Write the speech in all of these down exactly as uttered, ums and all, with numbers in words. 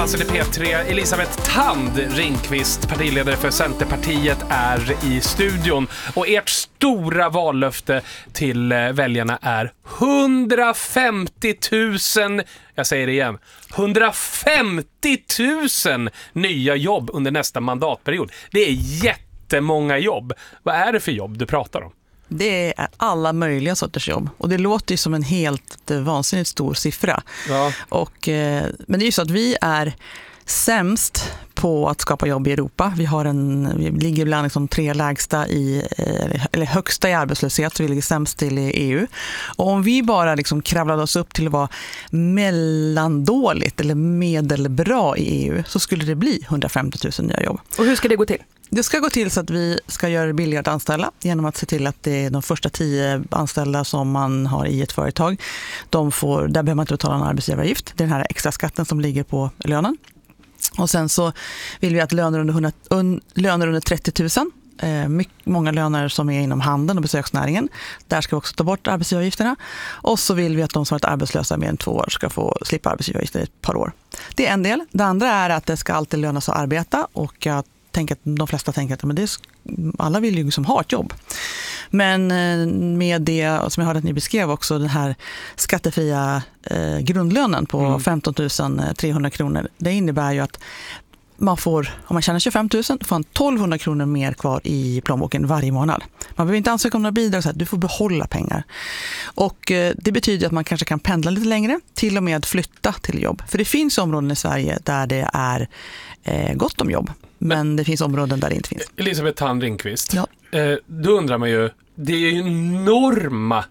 Alltså det P tre, Elisabeth Thand Ringqvist, partiledare för Centerpartiet, är i studion. Och ert stora vallöfte till väljarna är hundrafemtio tusen, jag säger det igen, hundrafemtio tusen nya jobb under nästa mandatperiod. Det är jättemånga jobb. Vad är det för jobb du pratar om? Det är alla möjliga sorters jobb. Och det låter ju som en helt vansinnigt stor siffra. Ja. Och, men det är ju så att vi är sämst på att skapa jobb i Europa. Vi, har en, vi ligger bland liksom tre lägsta i, eller högsta i arbetslöshet, så vi ligger sämst till i E U. Och om vi bara liksom kravlade oss upp till att vara mellandåligt eller medelbra i E U, så skulle det bli hundrafemtio tusen nya jobb. Och hur ska det gå till? Det ska gå till så att vi ska göra det billigare att anställa genom att se till att det är de första tio anställda som man har i ett företag. De får, där behöver man inte betala en arbetsgivaravgift. Det är den här extra skatten som ligger på lönen. Och sen så vill vi att löner under, hundra, un, löner under trettio tusen, eh, mycket, många löner som är inom handeln och besöksnäringen, där ska vi också ta bort arbetsgivaravgifterna. Och så vill vi att de som varit arbetslösa mer än två år ska få slippa arbetsgivaravgifter i ett par år. Det är en del. Det andra är att det ska alltid löna sig att arbeta, och att tänker att de flesta tänker att men det är, alla vill ju liksom ha ett jobb. Men med det som jag hörde att ni beskrev också, den här skattefria eh, grundlönen på mm. femton tusen trehundra kronor, det innebär ju att man får, om man tjänar tjugofem tusen, får man tolvhundra kronor mer kvar i plånboken varje månad. Man behöver inte ansöka om några bidrag, så att du får behålla pengar. Och eh, det betyder att man kanske kan pendla lite längre, till och med flytta till jobb. För det finns områden i Sverige där det är eh, gott om jobb. Men, men det finns områden där det inte finns. Elisabeth Thand Ringqvist, ja. eh, då undrar man ju, det är ju enorma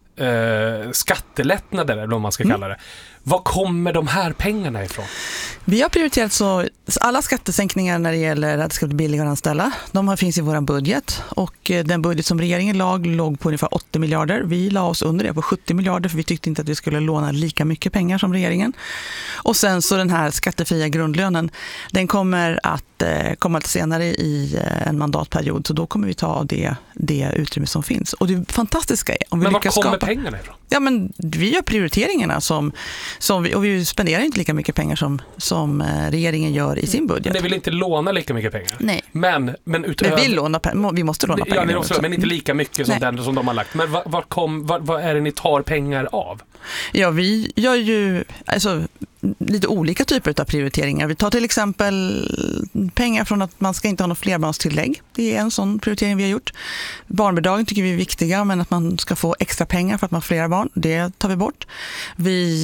eh, skattelättnader, eller vad man ska mm. kalla det. Var kommer de här pengarna ifrån? Vi har prioriterat så alla skattesänkningar när det gäller att det ska bli billigare att anställa. De här finns i vår budget, och den budget som regeringen lag låg på ungefär åttio miljarder. Vi la oss under det på sjuttio miljarder, för vi tyckte inte att vi skulle låna lika mycket pengar som regeringen. Och sen så den här skattefria grundlönen, den kommer att eh, komma lite senare i eh, en mandatperiod, så då kommer vi ta av det, det utrymme som finns. Och det fantastiska är om vi men lyckas var kommer skapa... pengarna ifrån? Ja, men vi gör prioriteringarna som, som vi, och vi spenderar inte lika mycket pengar som, som regeringen gör i sin budget. Ni vill inte låna lika mycket pengar? Nej. Men, men, utöver... men vi, lånar pengar, vi måste låna pengar. Ja, ni också, men inte lika mycket som, den, som de har lagt. Men vad, vad, kom, vad, vad är det ni tar pengar av? Ja, vi gör ju alltså, lite olika typer av prioriteringar. Vi tar till exempel pengar från att man ska inte ha något flerbarnstillägg. Det är en sån prioritering vi har gjort. Barnbidragen tycker vi är viktiga, men att man ska få extra pengar för att man har flera barn, det tar vi bort. Vi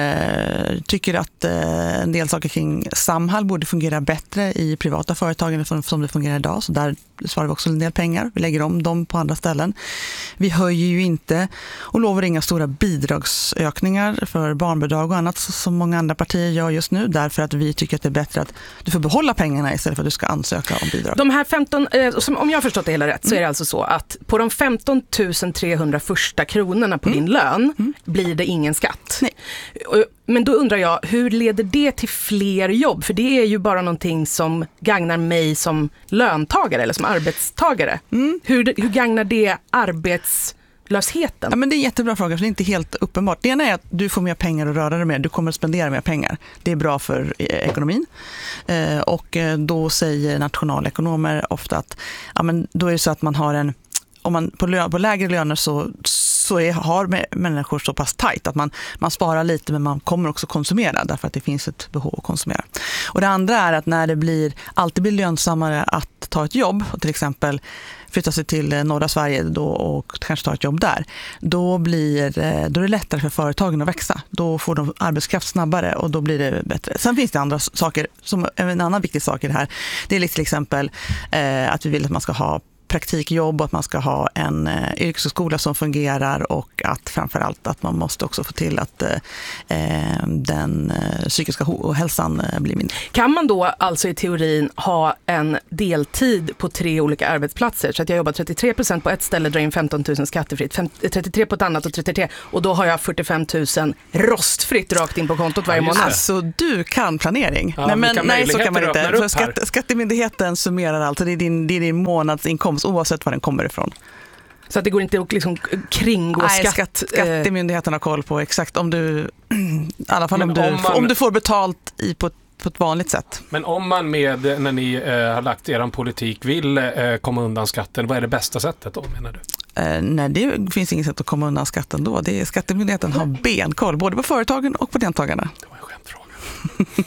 eh, tycker att eh, en del saker kring Samhall borde fungera bättre i privata företag än som, som det fungerar idag. Så där svarar vi också en del pengar. Vi lägger om dem på andra ställen. Vi höjer ju inte och lovar inga stora bidragsökningar för barnbidrag och annat som många andra partier gör just nu, därför att vi tycker att det är bättre att du får behålla pengarna istället för att du ska ansöka om bidrag. De här femton, eh, som, om jag har förstått det hela rätt, så är det alltså så att på de femton tusen trehundra första kronorna på mm. din lön mm. blir det ingen skatt. Nej. Men då undrar jag, hur leder det till fler jobb? För det är ju bara någonting som gagnar mig som löntagare eller som arbetstagare. Mm. Hur, hur gagnar det arbetslösheten? Ja, men det är en jättebra fråga, för det är inte helt uppenbart. Det ena är att du får mer pengar att röra dig med. Du kommer att spendera mer pengar. Det är bra för ekonomin. Eh, och då säger nationalekonomer ofta att ja, men då är det så att man har en... Om man på, lö, på lägre löner så, så är, har människor så pass tajt att man, man sparar lite, men man kommer också konsumera därför att det finns ett behov att konsumera. Och det andra är att när det blir, alltid blir lönsammare att ta ett jobb, och till exempel flytta sig till norra Sverige då och kanske ta ett jobb där, då, blir, då är det lättare för företagen att växa. Då får de arbetskraft snabbare och då blir det bättre. Sen finns det andra saker, som en annan viktig sak i det här. Det är till exempel eh, att vi vill att man ska ha praktikjobb och att man ska ha en eh, yrkesskola som fungerar, och att framförallt att man måste också få till att eh, den eh, psykiska ohälsan eh, blir mindre. Kan man då alltså i teorin ha en deltid på tre olika arbetsplatser, så att jag jobbar trettiotre procent på ett ställe, drar in femton tusen skattefritt, trettiotre på ett annat och trettiotre, och då har jag fyrtiofem tusen rostfritt rakt in på kontot varje månad. Alltså du kan planering. Ja, nej, men, nej så kan man inte. För skatt, skattemyndigheten summerar alltså, det är din, det är din månadsinkomst oavsett var den kommer ifrån. Så att det går inte att liksom kringgå Nej, skatt. skatt. Skattemyndigheten har koll på exakt om du, i alla fall om du, om, man, om du får betalt i på på ett vanligt sätt. Men om man med, när ni eh, har lagt er politik, vill eh, komma undan skatten, vad är det bästa sättet då, menar du? Eh, nej, det finns inget sätt att komma undan skatten då. Det är Skattemyndigheten har benkoll både på företagen och på deltagarna. Det var en skämtfråga.